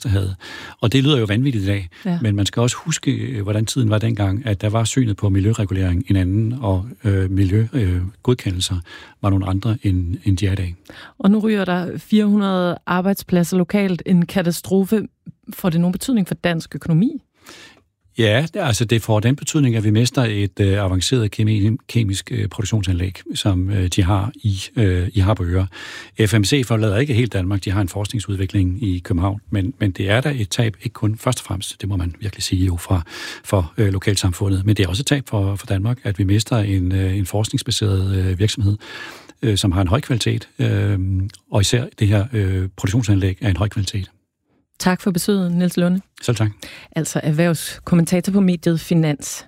Orkester havde. Og det lyder jo vanvittigt i dag, men man skal også huske, hvordan tiden var dengang, at der var synet på miljøregulering en anden, og miljøgodkendelser var nogle andre, end de er i dag. Og nu ryger der 400 arbejdspladser lokalt. En katastrofe. Får det nogen betydning for dansk økonomi? Ja, altså det får den betydning, at vi mister et avanceret kemisk produktionsanlæg, som de har i Harboøre. FMC forlader ikke helt Danmark, de har en forskningsudvikling i København, men det er da et tab, ikke kun først og fremmest, det må man virkelig sige jo for lokalsamfundet, men det er også et tab for Danmark, at vi mister en forskningsbaseret virksomhed, som har en høj kvalitet, og især det her produktionsanlæg er en høj kvalitet. Tak for besøget, Niels Lunde. Selv tak. Altså erhvervskommentator på mediet Finans.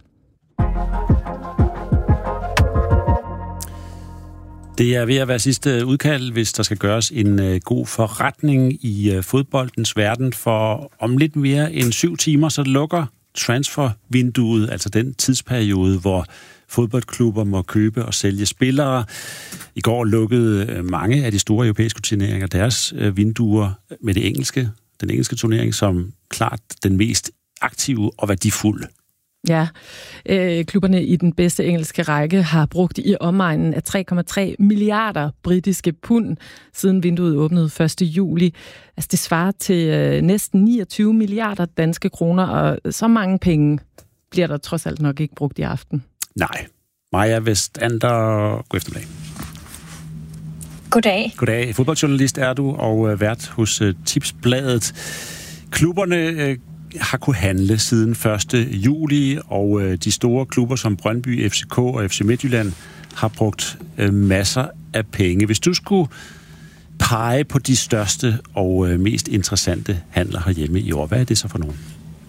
Det er ved at være sidste udkald, hvis der skal gøres en god forretning i fodboldens verden, for om lidt mere end 7 timer, så lukker transfervinduet, altså den tidsperiode, hvor fodboldklubber må købe og sælge spillere. I går lukkede mange af de store europæiske turneringer deres vinduer med den engelske turnering som klart den mest aktive og værdifulde. Ja, klubberne i den bedste engelske række har brugt i omegnen af 3,3 milliarder britiske pund, siden vinduet åbnede 1. juli. Altså det svarer til næsten 29 milliarder danske kroner, og så mange penge bliver der trods alt nok ikke brugt i aften. Nej. Maja Vestander, god eftermiddag. Goddag. Goddag. Fodboldjournalist er du, og vært hos Tipsbladet. Klubberne har kunnet handle siden 1. juli, og de store klubber som Brøndby, FCK og FC Midtjylland har brugt masser af penge. Hvis du skulle pege på de største og mest interessante handler herhjemme i år, hvad er det så for nogen?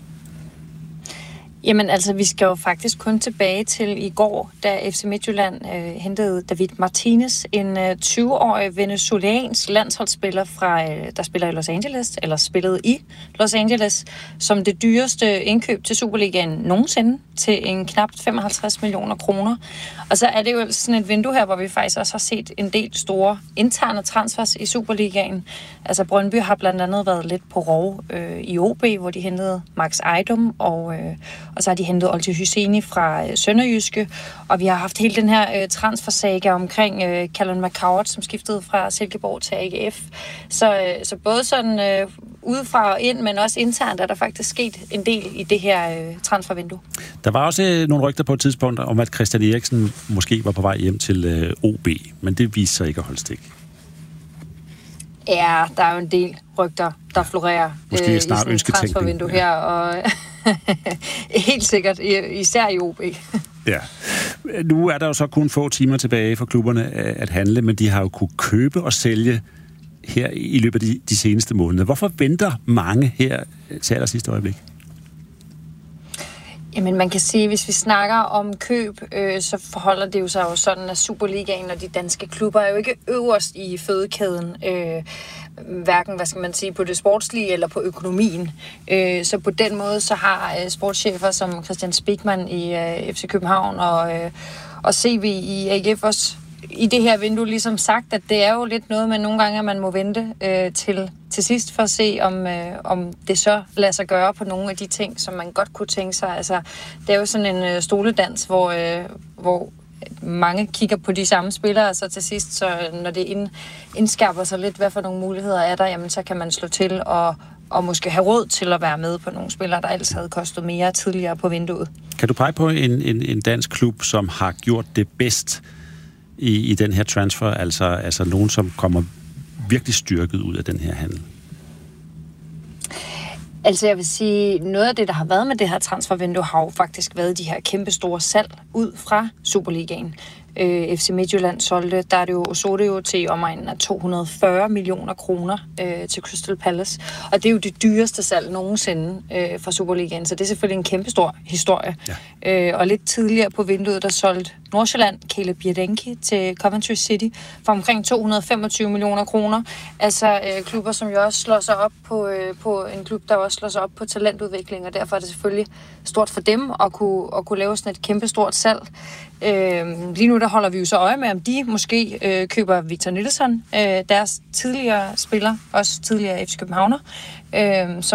Jamen altså, vi skal jo faktisk kun tilbage til i går, da FC Midtjylland hentede David Martinez, en 20-årig venezuelansk landsholdsspiller, der spiller i Los Angeles, eller spillede i Los Angeles, som det dyreste indkøb til Superligaen nogensinde, til en knap 55 millioner kroner. Og så er det jo sådan et vindue her, hvor vi faktisk også har set en del store interne transfers i Superligaen. Altså Brøndby har blandt andet været lidt på rov i OB, hvor de hentede Max Ejdom, og så har de hentet Olti Hyseni fra Sønderjyske, og vi har haft hele den her transfersaga omkring Callum McCowart, som skiftede fra Silkeborg til AGF. Så både sådan udefra og ind, men også internt er der faktisk sket en del i det her transfervindue. Der var også nogle rygter på et tidspunkt om, at Christian Eriksen måske var på vej hjem til OB, men det viste sig ikke at holde stik. Ja, der er jo en del rygter, der florerer i sådan et transfervindue her, og helt sikkert, især i OB. Ja. Nu er der jo så kun få timer tilbage for klubberne at handle, men de har jo kunne købe og sælge her i løbet af de seneste måneder. Hvorfor venter mange her til allersidste øjeblik? Jamen man kan sige, hvis vi snakker om køb, så forholder det jo sig jo sådan, at Superligaen og de danske klubber er jo ikke øverst i fødekæden, hverken, hvad skal man sige, på det sportslige eller på økonomien. Så på den måde, så har sportschefer som Christian Spigman i FC København og CV i AGF også i det her vindue ligesom sagt, at det er jo lidt noget med nogle gange, at man må vente til sidst for at se, om det så lader sig gøre på nogle af de ting, som man godt kunne tænke sig. Altså, det er jo sådan en stoledans, hvor mange kigger på de samme spillere, og så til sidst, så når det indskærper sig lidt, hvad for nogle muligheder er der, jamen så kan man slå til og måske have råd til at være med på nogle spillere, der ellers havde kostet mere tidligere på vinduet. Kan du pege på en dansk klub, som har gjort det bedst i den her transfer, altså nogen, som kommer virkelig styrket ud af den her handel? Altså jeg vil sige, noget af det, der har været med det her transfervindue, har jo faktisk været de her kæmpe store salg ud fra Superligaen. FC Midtjylland solgte, der er det jo til omegnen af 240 millioner kroner til Crystal Palace. Og det er jo det dyreste salg nogensinde fra Superligaen, så det er selvfølgelig en kæmpe stor historie. Ja. Og lidt tidligere på vinduet, der solgte Nordsjælland Caleb Bjerdenki til Coventry City for omkring 225 millioner kroner. Altså klubber, som jo også slår sig op på en klub, der også slår sig op på talentudvikling, og derfor er det selvfølgelig stort for dem at kunne lave sådan et kæmpe stort salg. Lige nu der holder vi jo så øje med, om de måske køber Victor Nilsson, deres tidligere spiller, også tidligere FC Københavner,